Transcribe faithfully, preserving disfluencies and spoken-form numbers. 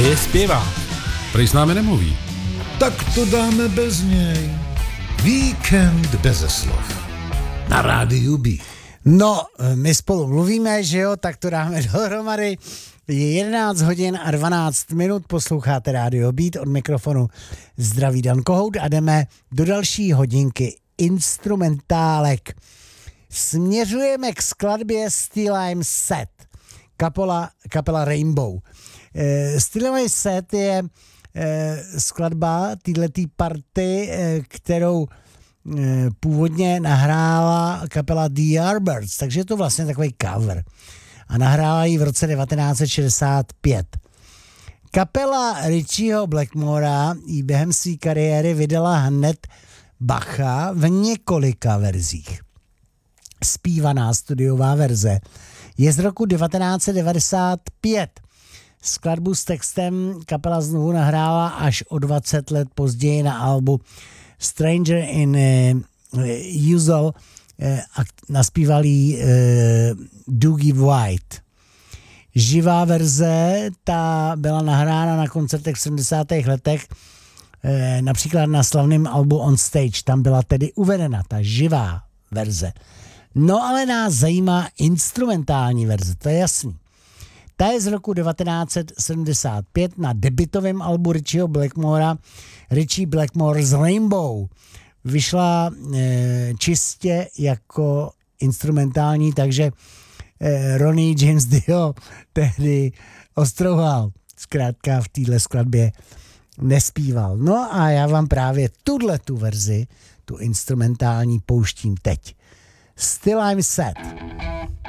je zpěvá. Prej s námi nemluví. Tak to dáme bez něj. Víkend beze slov. Na rádiu B. No, my spolu mluvíme, že jo, tak to dáme dohromady. Je jedenáct hodin a dvanáct minut, posloucháte Radio Beat, od mikrofonu zdraví Dan Kohout a jdeme do další hodinky instrumentálek. Směřujeme k skladbě Still I'm Sad, kapela, kapela Rainbow. E, Still I'm Sad je e, skladba této party, e, kterou e, původně nahrála kapela The Yardbirds, takže je to vlastně takový cover. A nahrála ji v roce devatenáct set šedesát pět. Kapela Richieho Blackmora ji během své kariéry vydala hned bacha v několika verzích. Zpívaná studiová verze je z roku devatenáct set devadesát pět. Skladbu s textem kapela znovu nahrála až o dvacet let později na albu Stranger in uh, Usual uh, a naspíval jí uh, Dougie White. Živá verze, ta byla nahrána na koncertech v sedmdesátých letech, uh, například na slavném albu On Stage, tam byla tedy uvedena ta živá verze. No ale nás zajímá instrumentální verze, to je jasný. Ta je z roku devatenáct set sedmdesát pět na debutovém albu Richieho Blackmora Richie Blackmore's Rainbow. Vyšla e, čistě jako instrumentální, takže e, Ronnie James Dio tehdy ostrouhal. Zkrátka v téhle skladbě nespíval. No a já vám právě tuhle tu verzi, tu instrumentální, pouštím teď. Still I'm Sad.